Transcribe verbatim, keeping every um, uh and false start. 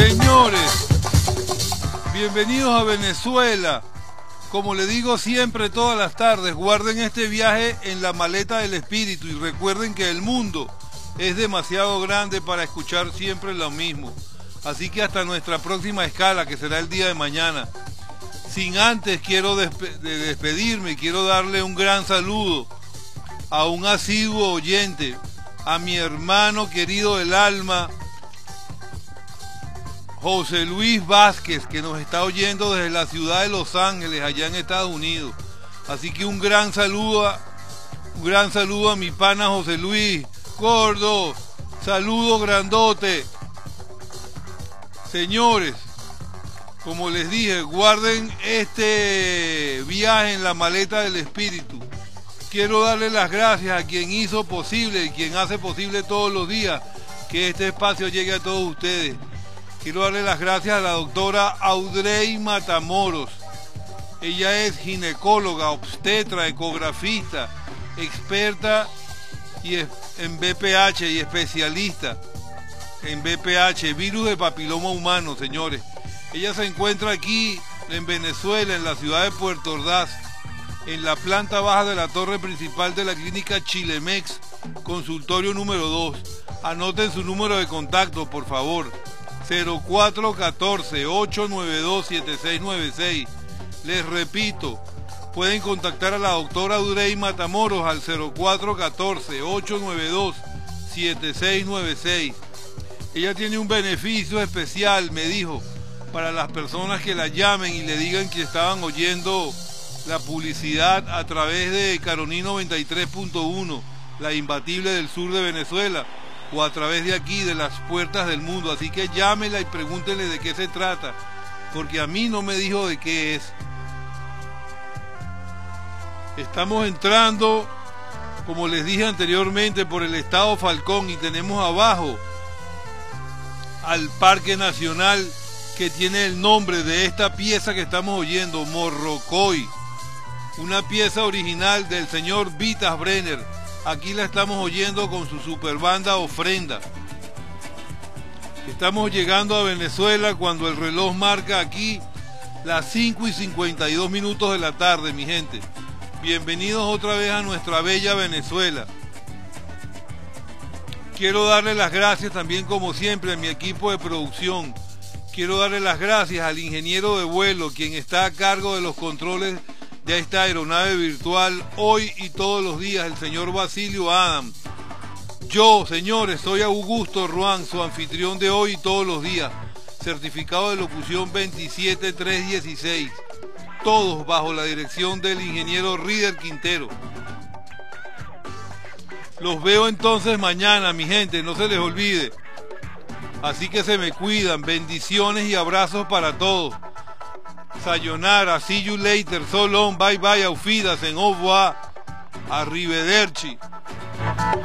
Señores, bienvenidos a Venezuela. Como le digo siempre todas las tardes, guarden este viaje en la maleta del espíritu y recuerden que el mundo es demasiado grande para escuchar siempre lo mismo. Así que hasta nuestra próxima escala, que será el día de mañana. Sin antes quiero despe- de despedirme, quiero darle un gran saludo a un asiduo oyente, a mi hermano querido del alma, José Luis Vázquez, que nos está oyendo desde la ciudad de Los Ángeles, allá en Estados Unidos. Así que un gran saludo a, un gran saludo a mi pana José Luis, gordo, saludo grandote. Señores, como les dije, guarden este viaje en la maleta del espíritu. Quiero darle las gracias a quien hizo posible y quien hace posible todos los días que este espacio llegue a todos ustedes. Quiero darle las gracias a la doctora Audrey Matamoros. Ella es ginecóloga, obstetra, ecografista, experta y en B P H y especialista en B P H, virus de papiloma humano, señores. Ella se encuentra aquí en Venezuela, en la ciudad de Puerto Ordaz, en la planta baja de la torre principal de la clínica Chilemex, consultorio número dos. Anoten su número de contacto, por favor. cero cuatro uno cuatro, ocho nueve dos, siete seis nueve seis. Les repito, pueden contactar a la doctora Audrey Matamoros al cero cuatro uno cuatro, ocho nueve dos, siete seis nueve seis. Ella tiene un beneficio especial, me dijo, para las personas que la llamen y le digan que estaban oyendo la publicidad a través de Caroní noventa y tres punto uno, la imbatible del sur de Venezuela, o a través de aquí, de las puertas del mundo. Así que llámela y pregúntele de qué se trata, porque a mí no me dijo de qué es. Estamos entrando, como les dije anteriormente, por el estado Falcón y tenemos abajo al Parque Nacional que tiene el nombre de esta pieza que estamos oyendo, Morrocoy, una pieza original del señor Vitas Brenner. Aquí la estamos oyendo con su super banda Ofrenda. Estamos llegando a Venezuela cuando el reloj marca aquí las cinco y cincuenta y dos minutos de la tarde, mi gente. Bienvenidos otra vez a nuestra bella Venezuela. Quiero darle las gracias también, como siempre, a mi equipo de producción. Quiero darle las gracias al ingeniero de vuelo, quien está a cargo de los controles de esta aeronave virtual hoy y todos los días, el señor Basilio Adam. Yo, señores, soy Augusto Ruán, su anfitrión de hoy y todos los días, certificado de locución veintisiete tres dieciséis, todos bajo la dirección del ingeniero Rider Quintero. Los veo entonces mañana, mi gente, no se les olvide. Así que se me cuidan, bendiciones y abrazos para todos. Sayonara, see you later, so long, bye bye, auf Wiedersehen, au revoir, arrivederci.